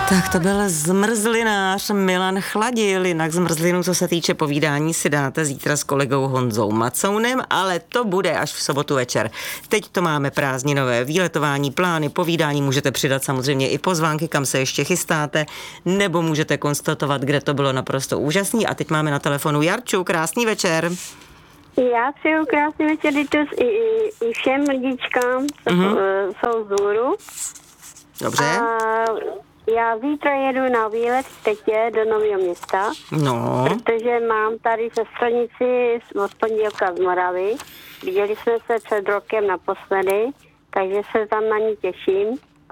Tak to byl zmrzlinář Milan Chladil, jinak zmrzlinu, co se týče povídání, si dáte zítra s kolegou Honzou Macounem, ale to bude až v sobotu večer. Teď to máme prázdninové výletování, plány, povídání, můžete přidat samozřejmě i pozvánky, kam se ještě chystáte, nebo můžete konstatovat, kde to bylo naprosto úžasný. A teď máme na telefonu Jarču, krásný večer. Já přeju krásný večer i všem lidičkám, co jsou z Zůru. Dobře. A já zítra jedu na výlet v Tetě do Nového Města, protože mám tady sestranici od pondělka z Moravy. Viděli jsme se před rokem naposledy, takže se tam na ní těším.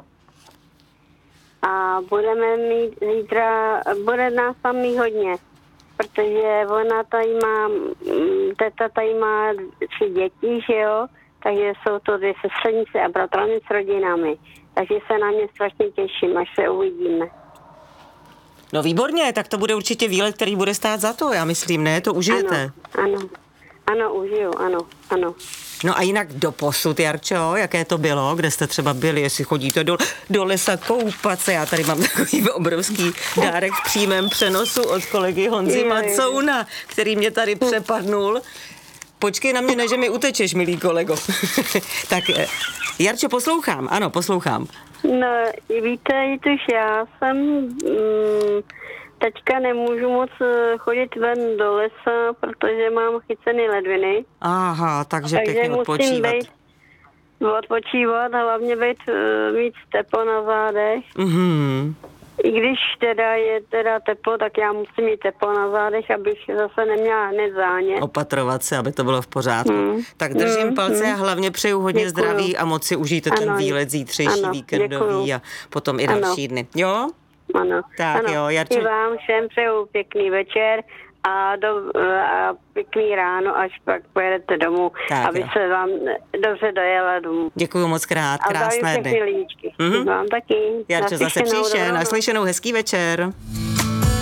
A budeme mít zítra, bude nás tam mít hodně, protože ona tady má, teta tady má 3 děti, že jo, takže jsou to 2 sestranice a bratranec s rodinami. Takže se na ně strašně těším, až se uvidíme. No výborně, tak to bude určitě výlet, který bude stát za to, já myslím, ne? To užijete. Ano, užiju, ano. No a jinak doposud, Jarčo, jaké to bylo? Kde jste třeba byli, jestli chodíte do lesa koupat se? Já tady mám takový obrovský dárek v přímém přenosu od kolegy Honzy Macouna, který mě tady přepadnul. Počkej na mě, ne, že mi utečeš, milý kolego. Tak, Jarčo, poslouchám, ano, poslouchám. No, víte, Jituš, já jsem teďka nemůžu moc chodit ven do lesa, protože mám chycený ledviny. Aha, takže pěkně odpočívat. Odpočívat, hlavně mít teplo na zádech. Mhm. I když teda je teplo, tak já musím mít teplo na zádech, abych zase neměla hned zánět. Opatrovat se, aby to bylo v pořádku. Tak držím palce a hlavně přeju hodně zdraví a moc si užijte ten výlet zítřejší víkendový a potom i další dny. Jo? Ano. Tak jo, Jarčo. I vám všem přeju pěkný večer a pěkný ráno, až pak pojedete domů, tak aby jo. se vám dobře dojela domů. Děkuju moc krát, krásné dny. A zdravím všechny lidičky. Vám taky. Jarčo, zase příště, naslyšenou, hezký večer.